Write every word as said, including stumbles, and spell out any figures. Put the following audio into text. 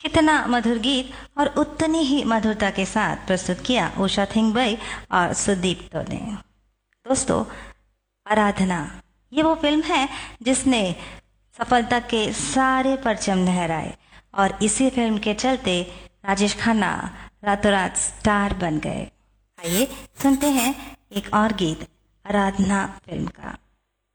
कितना मधुर गीत और उतनी ही मधुरता के साथ प्रस्तुत किया उषा थिंगबई और सुदीप्तो ने। दोस्तों, आराधना ये वो फिल्म है जिसने सफलता के सारे परचम लहराए और इसी फिल्म के चलते राजेश खन्ना रातों रात स्टार बन गए। आइए सुनते हैं एक और गीत आराधना फिल्म का।